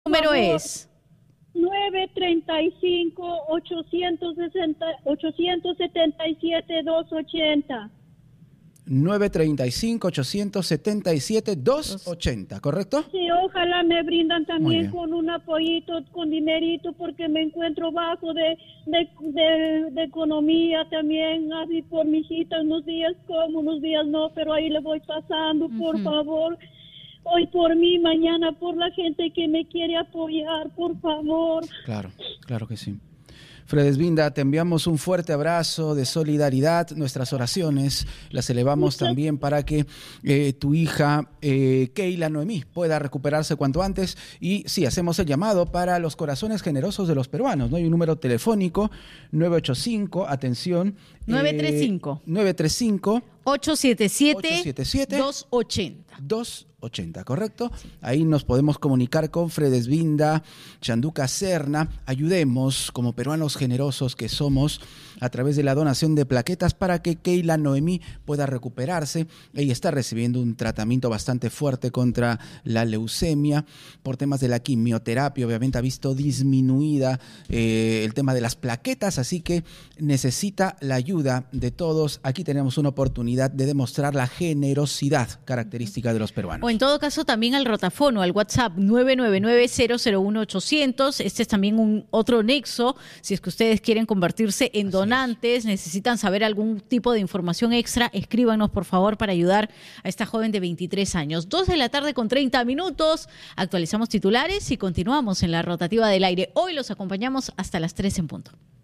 Número es 935-877-280. 935-877-280, ¿correcto? Sí, ojalá me brindan también con un apoyito, con dinerito, porque me encuentro bajo de economía también, así por mis hijitas, unos días como, unos días no, pero ahí le voy pasando, por favor. Hoy por mí, mañana por la gente que me quiere apoyar, por favor. Claro, claro que sí. Fredesvinda, te enviamos un fuerte abrazo de solidaridad. Nuestras oraciones las elevamos también para que tu hija Keila Noemí pueda recuperarse cuanto antes. Y sí, hacemos el llamado para los corazones generosos de los peruanos, ¿no? Hay un número telefónico 985, atención. 935 877 280, ¿correcto? Sí. Ahí nos podemos comunicar con Fredesvinda Chanduca Serna. Ayudemos, como peruanos generosos que somos, a través de la donación de plaquetas para que Keila Noemí pueda recuperarse. Ella está recibiendo un tratamiento bastante fuerte contra la leucemia por temas de la quimioterapia. Obviamente ha visto disminuida el tema de las plaquetas, así que necesita la ayuda de todos. Aquí tenemos una oportunidad de demostrar la generosidad característica de los peruanos. O en todo caso también al rotafono, al WhatsApp 999-001-800. Este es también otro nexo, si es que ustedes quieren convertirse en donantes, necesitan saber algún tipo de información extra, escríbanos por favor para ayudar a esta joven de 23 años. 2:30 p.m, actualizamos titulares y continuamos en la rotativa del aire. Hoy los acompañamos hasta las 3 en punto.